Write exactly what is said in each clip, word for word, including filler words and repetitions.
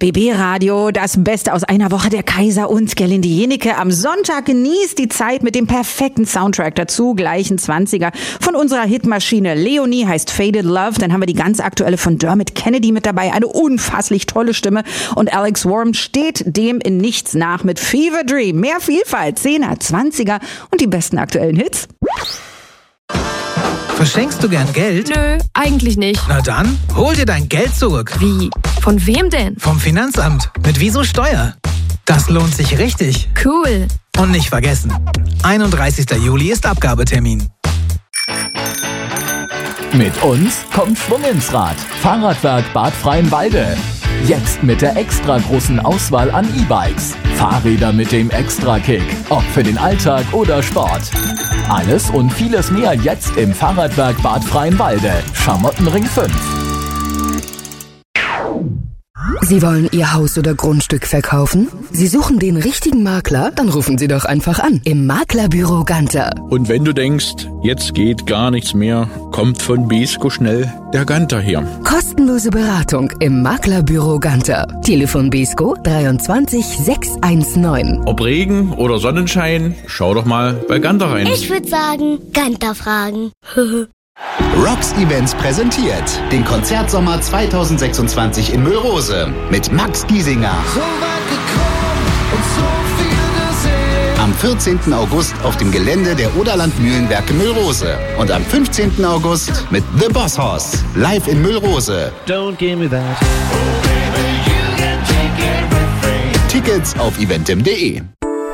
B B-Radio, das Beste aus einer Woche, der Kaiser und Gerlinde Jenecke. Am Sonntag genießt die Zeit mit dem perfekten Soundtrack dazu, gleichen zwanziger von unserer Hitmaschine. Leonie heißt Faded Love. Dann haben wir die ganz aktuelle von Dermot Kennedy mit dabei, eine unfasslich tolle Stimme. Und Alex Worm steht dem in nichts nach mit Fever Dream. Mehr Vielfalt, zehner, zwanziger und die besten aktuellen Hits. Verschenkst du gern Geld? Nö, eigentlich nicht. Na dann, hol dir dein Geld zurück. Wie? Von wem denn? Vom Finanzamt. Mit Wieso Steuer. Das lohnt sich richtig. Cool. Und nicht vergessen, einunddreißigster Juli ist Abgabetermin. Mit uns kommt Schwung ins Rad. Fahrradwerk Bad Freienwalde. Jetzt mit der extra großen Auswahl an E-Bikes. Fahrräder mit dem Extra-Kick. Ob für den Alltag oder Sport. Alles und vieles mehr jetzt im Fahrradwerk Bad Freienwalde. Schamottenring fünf. Sie wollen Ihr Haus oder Grundstück verkaufen? Sie suchen den richtigen Makler? Dann rufen Sie doch einfach an im Maklerbüro Ganter. Und wenn du denkst, jetzt geht gar nichts mehr, kommt von Besko schnell der Ganter her. Kostenlose Beratung im Maklerbüro Ganter. Telefon Besko dreiundzwanzig sechshundertneunzehn. Ob Regen oder Sonnenschein, schau doch mal bei Ganter rein. Ich würde sagen, Ganter fragen. Rocks Events präsentiert den Konzertsommer zweitausendsechsundzwanzig in Müllrose mit Max Giesinger. So weit gekommen und so viel gesehen. Am vierzehnten August auf dem Gelände der Oderland Mühlenwerke Müllrose und am fünfzehnten August mit The Boss Hoss live in Müllrose. Don't give me that. Oh, baby, you can take everything. Tickets auf eventim punkt de.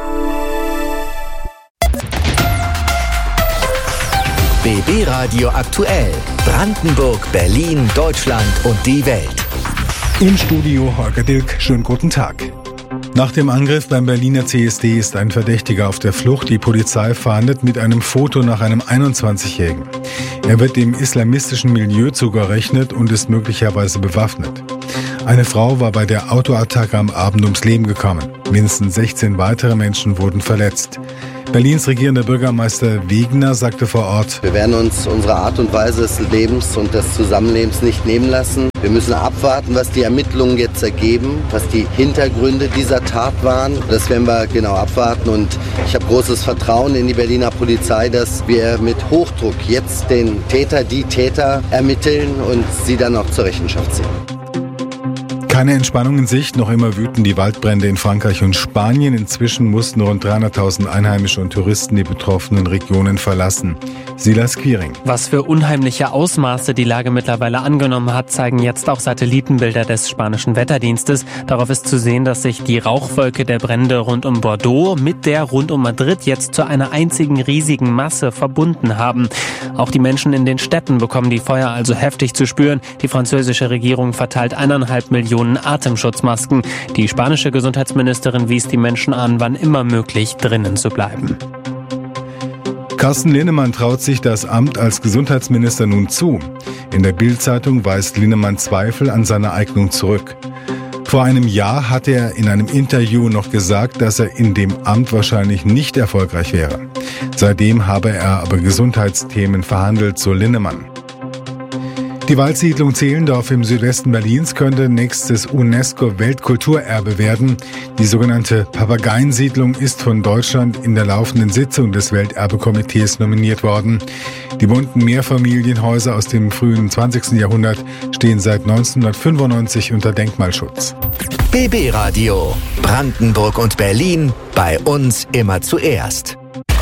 B B-Radio aktuell. Brandenburg, Berlin, Deutschland und die Welt. Im Studio Holger Dilk. Schönen guten Tag. Nach dem Angriff beim Berliner C S D ist ein Verdächtiger auf der Flucht. Die Polizei fahndet mit einem Foto nach einem einundzwanzigjährigen. Er wird dem islamistischen Milieu zugerechnet und ist möglicherweise bewaffnet. Eine Frau war bei der Autoattacke am Abend ums Leben gekommen. Mindestens sechzehn weitere Menschen wurden verletzt. Berlins regierender Bürgermeister Wegner sagte vor Ort: Wir werden uns unsere Art und Weise des Lebens und des Zusammenlebens nicht nehmen lassen. Wir müssen abwarten, was die Ermittlungen jetzt ergeben, was die Hintergründe dieser Tat waren. Das werden wir genau abwarten und ich habe großes Vertrauen in die Berliner Polizei, dass wir mit Hochdruck jetzt den Täter, die Täter ermitteln und sie dann auch zur Rechenschaft ziehen. Keine Entspannung in Sicht, noch immer wüten die Waldbrände in Frankreich und Spanien. Inzwischen mussten rund dreihunderttausend Einheimische und Touristen die betroffenen Regionen verlassen. Silas Quiring. Was für unheimliche Ausmaße die Lage mittlerweile angenommen hat, zeigen jetzt auch Satellitenbilder des spanischen Wetterdienstes. Darauf ist zu sehen, dass sich die Rauchwolke der Brände rund um Bordeaux mit der rund um Madrid jetzt zu einer einzigen riesigen Masse verbunden haben. Auch die Menschen in den Städten bekommen die Feuer also heftig zu spüren. Die französische Regierung verteilt eineinhalb Millionen Atemschutzmasken. Die spanische Gesundheitsministerin wies die Menschen an, wann immer möglich drinnen zu bleiben. Carsten Linnemann traut sich das Amt als Gesundheitsminister nun zu. In der Bild-Zeitung weist Linnemann Zweifel an seiner Eignung zurück. Vor einem Jahr hatte er in einem Interview noch gesagt, dass er in dem Amt wahrscheinlich nicht erfolgreich wäre. Seitdem habe er aber Gesundheitsthemen verhandelt, so Linnemann. Die Waldsiedlung Zehlendorf im Südwesten Berlins könnte nächstes UNESCO-Weltkulturerbe werden. Die sogenannte Papageiensiedlung ist von Deutschland in der laufenden Sitzung des Welterbekomitees nominiert worden. Die bunten Mehrfamilienhäuser aus dem frühen zwanzigsten Jahrhundert stehen seit neunzehnhundertfünfundneunzig unter Denkmalschutz. B B-Radio. Brandenburg und Berlin. Bei uns immer zuerst.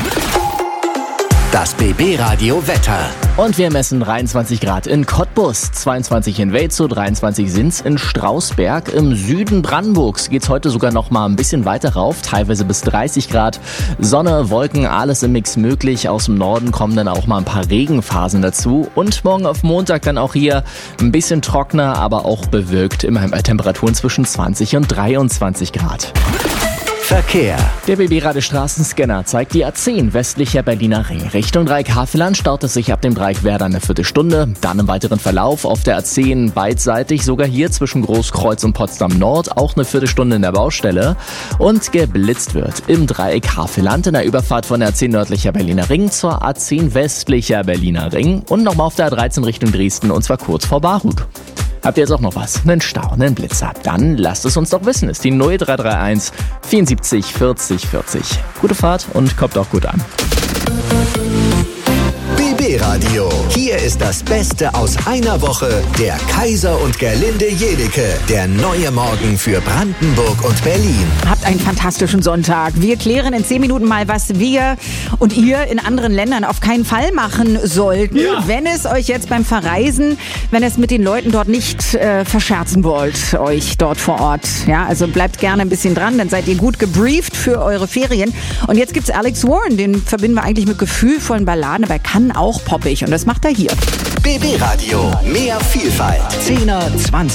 Das B B-Radio Wetter. Und wir messen dreiundzwanzig Grad in Cottbus, zweiundzwanzig in Welzow, dreiundzwanzig sind's in Strausberg. Im Süden Brandenburgs geht's heute sogar noch mal ein bisschen weiter rauf, teilweise bis dreißig Grad. Sonne, Wolken, alles im Mix möglich. Aus dem Norden kommen dann auch mal ein paar Regenphasen dazu. Und morgen auf Montag dann auch hier ein bisschen trockener, aber auch bewölkt. Immerhin bei Temperaturen zwischen zwanzig und dreiundzwanzig Grad. Verkehr. Der B B-Radio Straßenscanner zeigt die A zehn westlicher Berliner Ring. Richtung Dreieck-Havelland staut es sich ab dem Dreieck Werder eine Viertelstunde. Dann im weiteren Verlauf auf der A zehn beidseitig, sogar hier zwischen Großkreuz und Potsdam Nord, auch eine Viertelstunde in der Baustelle. Und geblitzt wird im Dreieck Havelland in der Überfahrt von der A zehn nördlicher Berliner Ring zur A zehn westlicher Berliner Ring. Und nochmal auf der A dreizehn Richtung Dresden und zwar kurz vor Barut. Habt ihr jetzt auch noch was? Einen Stau, einen Blitzer? Dann lasst es uns doch wissen. Ist die null drei drei eins vierundsiebzig vierzig vierzig. Gute Fahrt und kommt auch gut an. B B Radio. Hier ist das Beste aus einer Woche. Der Kaiser und Gerlinde Jenike. Der neue Morgen für Brandenburg und Berlin. Habt einen fantastischen Sonntag. Wir klären in zehn Minuten mal, was wir und ihr in anderen Ländern auf keinen Fall machen sollten, ja. wenn es euch jetzt beim Verreisen, wenn ihr es mit den Leuten dort nicht äh, verscherzen wollt, euch dort vor Ort. Ja, also bleibt gerne ein bisschen dran, dann seid ihr gut gebrieft für eure Ferien. Und jetzt gibt's Alex Warren, den verbinden wir eigentlich mit gefühlvollen Balladen, aber er kann auch poppig und das macht er hier. B B Radio, mehr Vielfalt. zehner, zwanziger